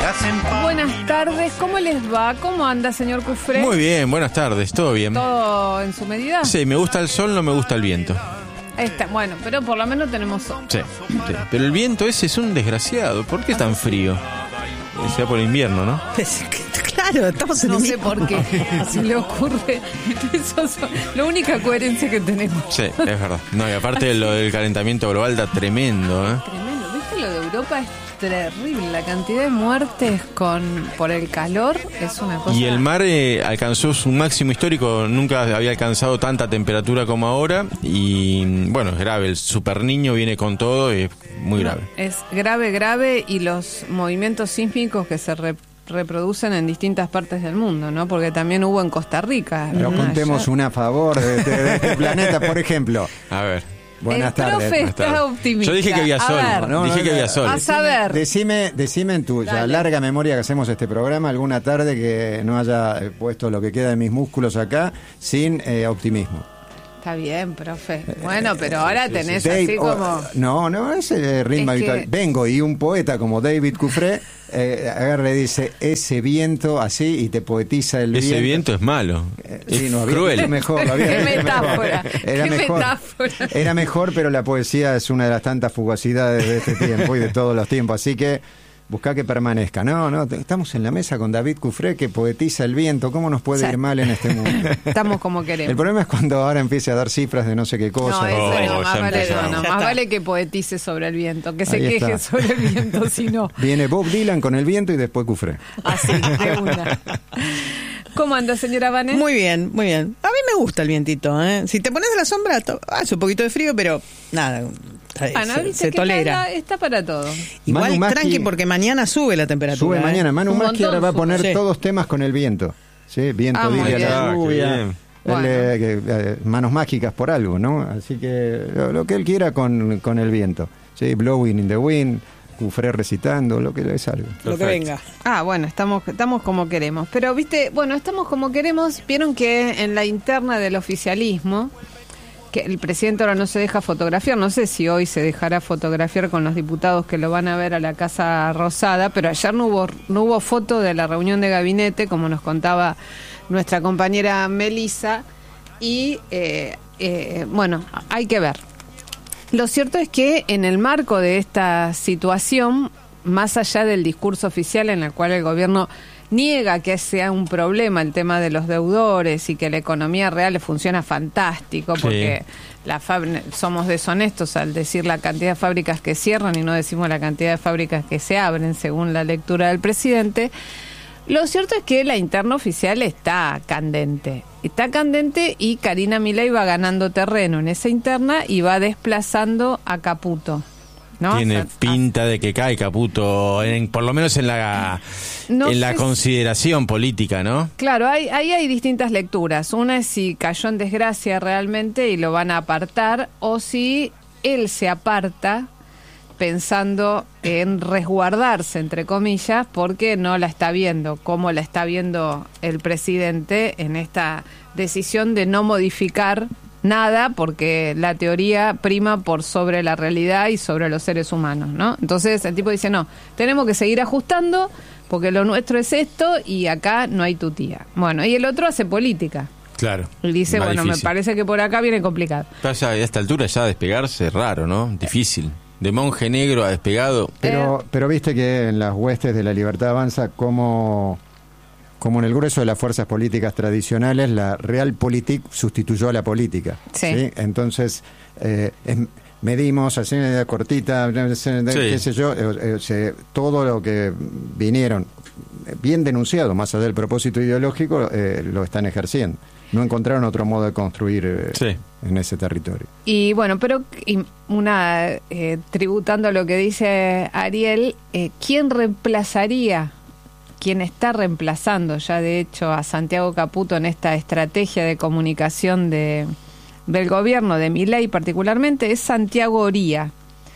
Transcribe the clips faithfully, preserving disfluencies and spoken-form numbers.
Buenas tardes, ¿cómo les va? ¿Cómo anda, señor Cufré? Muy bien, buenas tardes, ¿todo bien? ¿Todo en su medida? Sí, me gusta el sol, no me gusta el viento. Está, bueno, pero por lo menos tenemos sol. Sí, sí, pero el viento ese es un desgraciado. ¿Por qué es tan frío? Sea por invierno, ¿no? Claro, estamos en No el sé por qué se le ocurre. Eso es la única coherencia que tenemos. Sí, es verdad. No, y aparte lo del calentamiento global está tremendo, ¿eh? Tremendo. ¿Viste lo de Europa? Es terrible. La cantidad de muertes con por el calor es una cosa. Y el mar eh, alcanzó su máximo histórico. Nunca había alcanzado tanta temperatura como ahora. Y bueno, es grave. El super niño viene con todo y es muy grave. Es grave, grave. Y los movimientos sísmicos que se re reproducen en distintas partes del mundo, ¿no? Porque también hubo en Costa Rica. Pero contemos ayer. Una a favor de, de, de este planeta, por ejemplo. A ver. Buenas el tardes. profe Buenas está tardes. optimista. Yo dije que había sol. A ver. No, dije no, que había sol. A saber. Decime, decime en tu ya larga memoria que hacemos este programa, alguna tarde que no haya puesto lo que queda de mis músculos acá sin eh, optimismo. Está bien, profe. Bueno, pero ahora tenés Dave, así como... Oh, no, no, ese ritmo es habitual. que... Vengo y un poeta como David Cufré eh, agarra y dice, ese viento así, y te poetiza el viento. Ese viento es malo. Eh, es sí, no, había cruel. Mejor, lo había Qué mejor. metáfora. Era Qué mejor. metáfora. Era mejor, pero la poesía es una de las tantas fugacidades de este tiempo y de todos los tiempos. Así que busca que permanezca. No, no, estamos en la mesa con David Cufré, que poetiza el viento. ¿Cómo nos puede sí. ir mal en este mundo? Estamos como queremos. El problema es cuando ahora empiece a dar cifras de no sé qué cosa. No, eso Oh, no, más, vale, no, no, más vale que poetice sobre el viento, que se Ahí queje está. sobre el viento, si no. Viene Bob Dylan con el viento y después Cufré. Así, de una. ¿Cómo anda, señora Vanessa? Muy bien, muy bien. A mí me gusta el vientito, ¿eh? Si te pones a la sombra, hace un poquito de frío, pero nada, Bueno, se, viste se que tolera. Está, está para todo. Igual Manu tranqui, Maschi- porque mañana sube la temperatura. Sube ¿eh? mañana. Manu Un Maschi ahora va a montón poner sube. todos temas con el viento. Sí, viento, Ah, muy dile a bien. la Ah, qué lluvia. bien. Bueno. Dale, que, eh, manos mágicas por algo, ¿no? Así que lo, lo que él quiera con, con el viento. Sí, Blowing in the Wind, Cufré recitando, lo que le salga. Lo que Perfecto. venga. Ah, bueno, estamos, estamos como queremos. Pero, viste, bueno, estamos como queremos. Vieron que en la interna del oficialismo, que el presidente ahora no se deja fotografiar, no sé si hoy se dejará fotografiar con los diputados que lo van a ver a la Casa Rosada, pero ayer no hubo, no hubo foto de la reunión de gabinete, como nos contaba nuestra compañera Melissa, y eh, eh, bueno, hay que ver. Lo cierto es que en el marco de esta situación, más allá del discurso oficial en el cual el gobierno niega que sea un problema el tema de los deudores y que la economía real funciona fantástico, porque sí. la fab- somos deshonestos al decir la cantidad de fábricas que cierran y no decimos la cantidad de fábricas que se abren según la lectura del presidente. Lo cierto es que la interna oficial está candente. Está candente y Karina Milei va ganando terreno en esa interna y va desplazando a Caputo, ¿no? Tiene O sea, pinta de que cae Caputo, en, por lo menos en la no en la sé consideración si... política, ¿no? Claro, hay, ahí hay distintas lecturas. Una es si cayó en desgracia realmente y lo van a apartar, o si él se aparta pensando en resguardarse, entre comillas, porque no la está viendo, como la está viendo el presidente en esta decisión de no modificar nada, porque la teoría prima por sobre la realidad y sobre los seres humanos, ¿no? Entonces el tipo dice, no, tenemos que seguir ajustando, porque lo nuestro es esto y acá no hay tutía. Bueno, y el otro hace política. Claro. Y dice, bueno, difícil. Me parece que por acá viene complicado. Ya, a esta altura ya despegarse es raro, ¿no? Difícil. De monje negro a despegado. Pero, pero viste que en las huestes de la Libertad Avanza, como, como en el grueso de las fuerzas políticas tradicionales, la realpolitik sustituyó a la política. Sí. ¿sí? Entonces, eh, es, medimos, así una cortita, sí. qué sé yo, eh, eh, todo lo que vinieron, bien denunciado, más allá del propósito ideológico, eh, lo están ejerciendo. No encontraron otro modo de construir eh, sí. en ese territorio. Y bueno, pero y una eh, tributando a lo que dice Ariel, eh, ¿quién reemplazaría, quién está reemplazando ya de hecho a Santiago Caputo en esta estrategia de comunicación de del gobierno de Milei particularmente? Es Santiago Oría.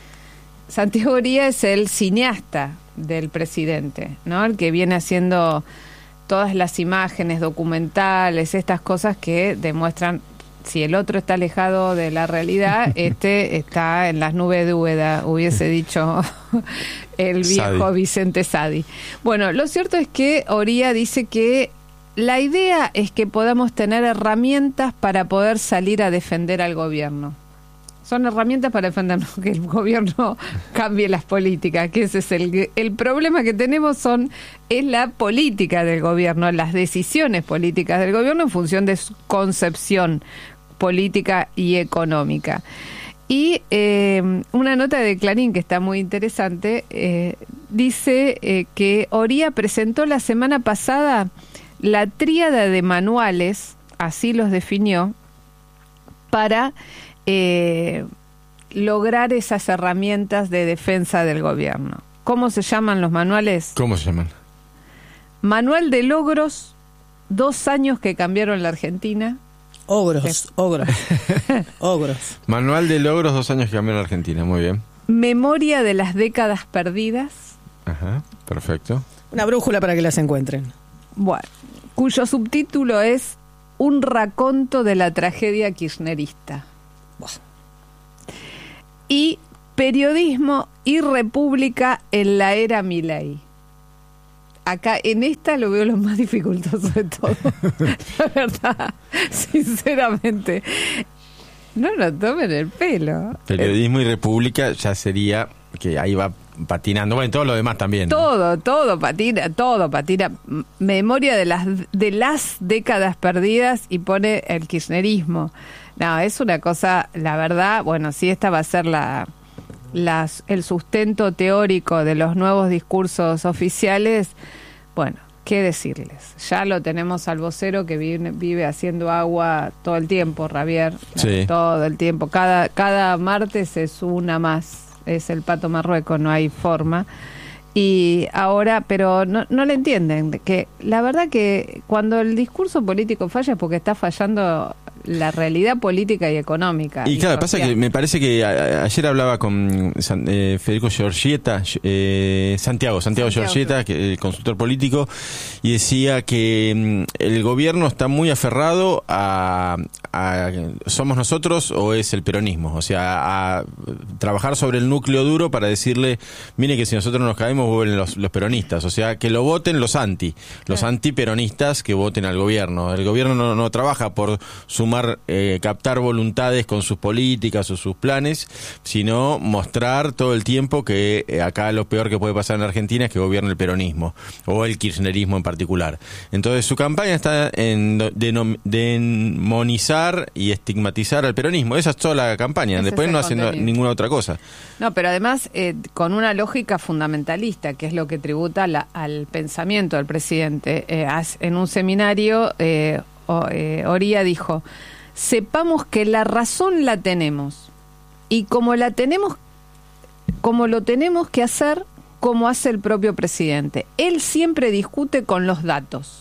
Santiago Oría es el cineasta del presidente, ¿no? El que viene haciendo todas las imágenes documentales, estas cosas que demuestran si el otro está alejado de la realidad, este está en las nubes de Úbeda, hubiese dicho el viejo Sadi. Vicente Sadi. Bueno, lo cierto es que Oria dice que la idea es que podamos tener herramientas para poder salir a defender al gobierno. Son herramientas para defendernos, que el gobierno cambie las políticas, que ese es el, el problema que tenemos, son es la política del gobierno, las decisiones políticas del gobierno en función de su concepción política y económica. Y eh, una nota de Clarín que está muy interesante, eh, dice eh, que Oria presentó la semana pasada la tríada de manuales, así los definió, para Eh, lograr esas herramientas de defensa del gobierno. ¿Cómo se llaman los manuales? ¿Cómo se llaman? Manual de logros, dos años que cambiaron la Argentina. Ogros, ¿Qué? ogros, ogros. Manual de logros, dos años que cambiaron la Argentina, muy bien. Memoria de las décadas perdidas. Ajá, perfecto. Una brújula para que las encuentren. Bueno, cuyo subtítulo es Un raconto de la tragedia kirchnerista. Y periodismo y república en la era Milei. Acá en esta lo veo lo más dificultoso de todo. La verdad, sinceramente. No lo tomen el pelo. Periodismo y república ya sería que ahí va patinando. Bueno, todo lo demás también, ¿no? Todo, todo patina, todo patina. Memoria de las de las décadas perdidas y pone el kirchnerismo. No, es una cosa, la verdad, bueno, sí, esta va a ser la, las, el sustento teórico de los nuevos discursos oficiales. Bueno, ¿qué decirles? Ya lo tenemos al vocero que vive, vive haciendo agua todo el tiempo, Javier. Sí. Todo el tiempo. Cada, cada martes es una más. Es el Pato Marruecos, no hay forma. Y ahora, pero no, no le entienden, que la verdad que cuando el discurso político falla es porque está fallando la realidad política y económica. Y, y claro, social. pasa que me parece que a, a, ayer hablaba con San, eh, Federico Giorgietta, eh, Santiago, Santiago, Santiago Giorgietta, que el consultor político, y decía que mm, el gobierno está muy aferrado a, a ¿somos nosotros o es el peronismo? O sea, a trabajar sobre el núcleo duro para decirle, mire que si nosotros nos caemos vuelven los, los peronistas, o sea, que lo voten los anti, los claro. antiperonistas que voten al gobierno. El gobierno no, no trabaja por sumar Eh, captar voluntades con sus políticas o sus planes, sino mostrar todo el tiempo que eh, acá lo peor que puede pasar en Argentina es que gobierne el peronismo o el kirchnerismo en particular. Entonces su campaña está en denom- demonizar y estigmatizar al peronismo. Esa es toda la campaña. Ese Después no hacen ninguna otra cosa. No, pero además eh, con una lógica fundamentalista, que es lo que tributa la, al pensamiento del presidente. Eh, en un seminario eh, O, eh, Oria dijo, sepamos que la razón la tenemos y como la tenemos, como lo tenemos que hacer, como hace el propio presidente. Él siempre discute con los datos.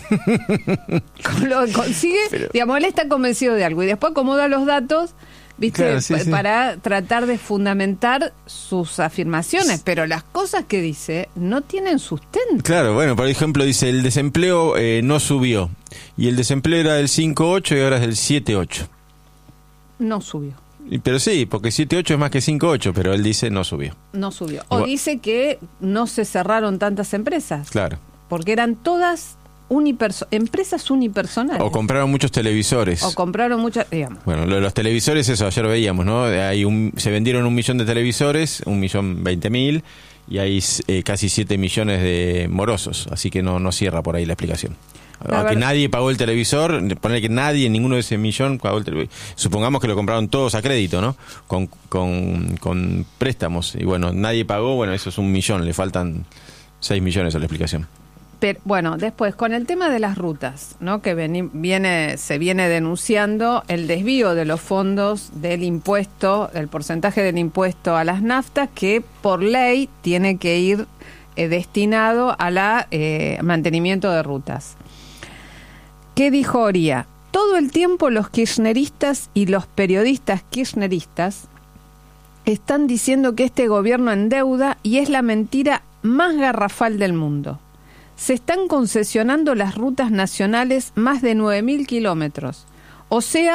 con lo, consigue, Pero... digamos, él está convencido de algo y después acomoda los datos, ¿viste? Claro, sí, sí. Para tratar de fundamentar sus afirmaciones, pero las cosas que dice no tienen sustento. Claro, bueno, por ejemplo, dice, el desempleo eh, no subió, y el desempleo era del cinco coma ocho y ahora es del siete coma ocho. No subió. Pero sí, porque siete coma ocho es más que cinco coma ocho, pero él dice no subió. No subió. O Igual. Dice que no se cerraron tantas empresas. Claro. Porque eran todas uniperso- empresas unipersonales. O compraron muchos televisores. O compraron muchas, digamos. Bueno, lo de los televisores, eso ayer veíamos, ¿no? Hay un, se vendieron un millón de televisores, un millón veinte mil, y hay eh, casi siete millones de morosos, así que no, no cierra por ahí la explicación. La Aunque verdad. Nadie pagó el televisor, poner que nadie, ninguno de ese millón pagó el televisor. Supongamos que lo compraron todos a crédito, ¿no? Con, con, con préstamos. Y bueno, nadie pagó, bueno, eso es un millón, le faltan seis millones a la explicación. Pero, bueno, después, con el tema de las rutas, ¿no? Que veni, viene, se viene denunciando el desvío de los fondos del impuesto, el porcentaje del impuesto a las naftas, que por ley tiene que ir eh, destinado a la eh, mantenimiento de rutas. ¿Qué dijo Oria? Todo el tiempo los kirchneristas y los periodistas kirchneristas están diciendo que este gobierno endeuda y es la mentira más garrafal del mundo. Se están concesionando las rutas nacionales más de nueve mil kilómetros, o sea,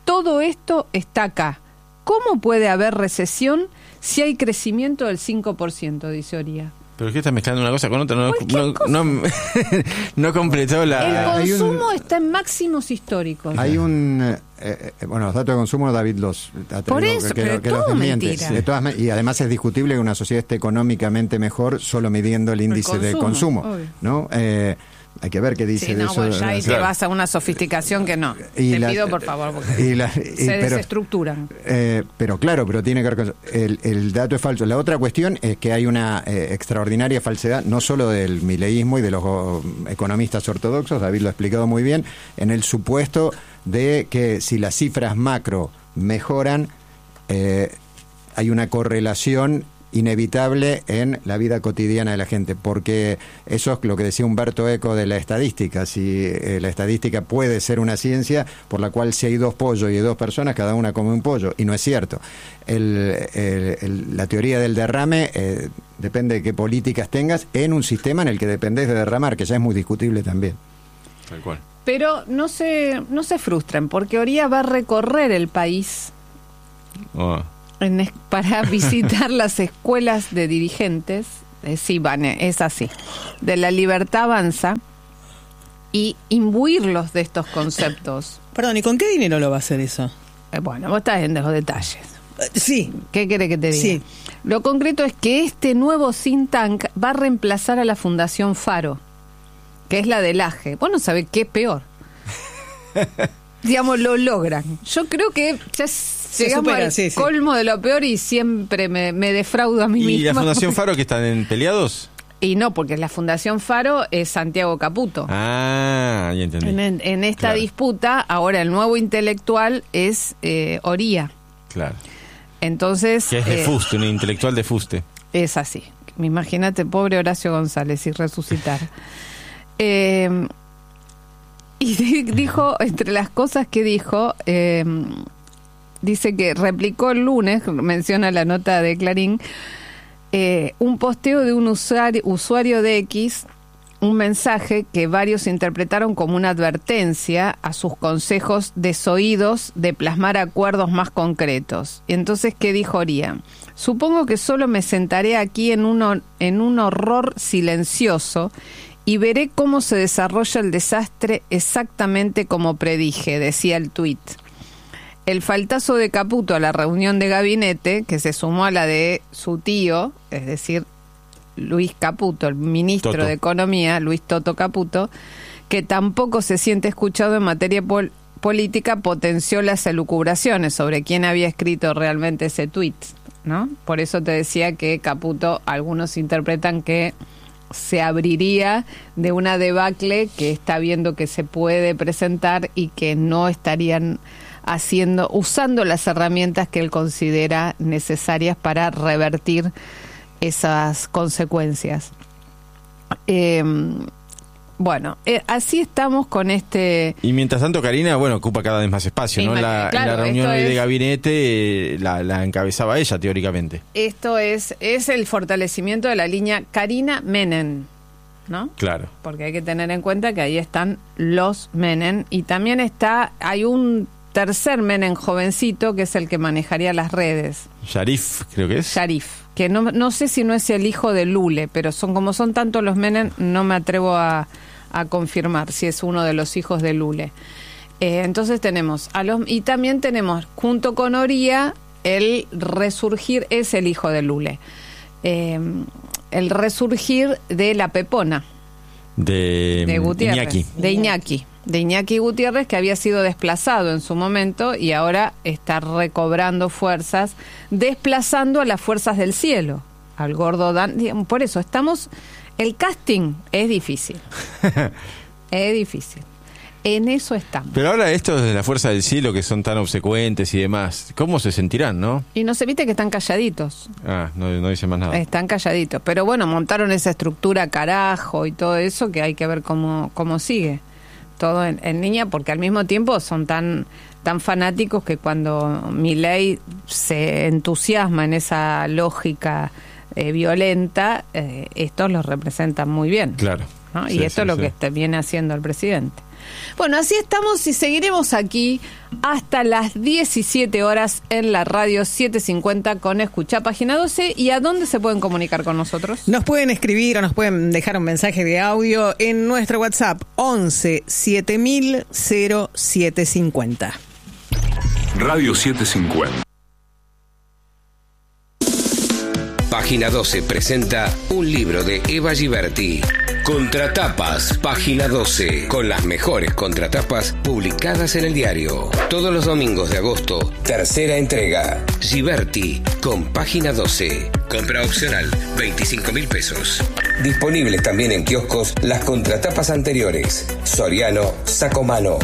todo esto está acá. ¿Cómo puede haber recesión si hay crecimiento del cinco por ciento? Dice Oría. ¿Pero qué estás mezclando una cosa con otra? No, no, cosa? no, no completó la... El consumo un, está en máximos históricos. Hay un... Eh, eh, bueno, los datos de consumo David los... Por eso, que, pero que todo los mentira. De todas, y además es discutible que una sociedad esté económicamente mejor solo midiendo el índice el de consumo, consumo, ¿no? Eh, hay que ver qué dice sí, de no, eso. Bueno, ya ahí claro. te vas a una sofisticación que no. Y te la, pido, por favor, porque y la, y, se pero, desestructuran. Eh, pero claro, pero tiene que ver con... El, el dato es falso. La otra cuestión es que hay una eh, extraordinaria falsedad, no solo del mileísmo y de los oh, economistas ortodoxos, David lo ha explicado muy bien, en el supuesto de que si las cifras macro mejoran, eh, hay una correlación inevitable en la vida cotidiana de la gente, porque eso es lo que decía Humberto Eco de la estadística. Si eh, la estadística puede ser una ciencia por la cual si hay dos pollos y hay dos personas, cada una come un pollo, y no es cierto. El, el, el, la teoría del derrame eh, depende de qué políticas tengas en un sistema en el que dependés de derramar, que ya es muy discutible también. Tal cual. Pero no se, no se frustren, porque Oría va a recorrer el país Oh. en es- para visitar las escuelas de dirigentes. Eh, sí, Vane, es así. De la libertad avanza y imbuirlos de estos conceptos. Perdón, ¿y con qué dinero lo va a hacer eso? Eh, bueno, vos estás en los detalles. Eh, Sí, ¿Qué quiere que te diga? Sí. Lo concreto es que este nuevo think tank va a reemplazar a la Fundación Faro, que es la del A G E. Vos no sabés qué es peor. Digamos, lo logran. Yo creo que ya llegamos supera, al sí, sí. colmo de lo peor y siempre me, me defraudo a mí ¿Y misma. la Fundación Faro que están en peleados? Y no, porque la Fundación Faro es Santiago Caputo. Ah, ya entendí. En, en esta Claro. disputa, ahora el nuevo intelectual es eh, Oría. Claro. Entonces... Que es de eh, fuste, un intelectual de fuste. Es así. Imagínate, pobre Horacio González, y resucitar. Eh, y di- dijo, entre las cosas que dijo, eh, dice que replicó el lunes, menciona la nota de Clarín, eh, un posteo de un usuario, usuario de X, un mensaje que varios interpretaron como una advertencia a sus consejos desoídos de plasmar acuerdos más concretos. Y entonces, ¿qué dijo Oría? Supongo que solo me sentaré aquí en un, hor- en un horror silencioso y veré cómo se desarrolla el desastre exactamente como predije, decía el tuit. El faltazo de Caputo a la reunión de gabinete, que se sumó a la de su tío, es decir, Luis Caputo, el ministro Toto. de Economía, Luis Toto Caputo, que tampoco se siente escuchado en materia pol- política, potenció las elucubraciones sobre quién había escrito realmente ese tuit, ¿no? Por eso te decía que Caputo, algunos interpretan que se abriría de una debacle que está viendo que se puede presentar y que no estarían haciendo, usando las herramientas que él considera necesarias para revertir esas consecuencias. Eh, bueno, eh, así estamos con este... Y mientras tanto, Karina, bueno, ocupa cada vez más espacio, ¿no? Ima- En la, claro, en la reunión esto hoy de es- gabinete eh, la, la encabezaba ella, teóricamente. Esto es, es el fortalecimiento de la línea Karina Menem, ¿no? Claro. Porque hay que tener en cuenta que ahí están los Menem y también está, hay un tercer Menem jovencito que es el que manejaría las redes, Sharif, creo que es. Sharif, que no, no sé si no es el hijo de Lule, pero son como son tantos los Menem, no me atrevo a, a confirmar si es uno de los hijos de Lule. Eh, entonces tenemos a los y también tenemos junto con Oría el resurgir, es el hijo de Lule, eh, el resurgir de la Pepona. De, De Gutiérrez, Iñaki. de Iñaki, de Iñaki Gutiérrez, que había sido desplazado en su momento y ahora está recobrando fuerzas, desplazando a las fuerzas del cielo, al gordo Dan. Digamos, por eso estamos, el casting es difícil, es difícil, en eso estamos. Pero ahora estos de la Fuerza del Cielo, que son tan obsecuentes y demás, ¿cómo se sentirán, no? Y no se viste que están calladitos, Ah, no, no dice más nada. están calladitos, pero bueno, montaron esa estructura carajo y todo eso que hay que ver cómo, cómo sigue. Todo en, en línea, porque al mismo tiempo son tan tan fanáticos que cuando Milei se entusiasma en esa lógica eh, violenta, eh, estos los representan muy bien. Claro. ¿no? Sí, Y esto sí, es lo sí. que está, viene haciendo el presidente. Bueno, así estamos y seguiremos aquí hasta las diecisiete horas en la radio setecientos cincuenta con Escuchá Página doce. ¿Y a dónde se pueden comunicar con nosotros? Nos pueden escribir o nos pueden dejar un mensaje de audio en nuestro WhatsApp once siete mil cero siete cincuenta. Radio setecientos cincuenta. Página doce presenta un libro de Eva Giberti. Contratapas, Página doce, con las mejores contratapas publicadas en el diario. Todos los domingos de agosto, tercera entrega. Giberti, con Página doce. Compra opcional, veinticinco mil pesos. Disponibles también en kioscos las contratapas anteriores. Soriano, Sacomano.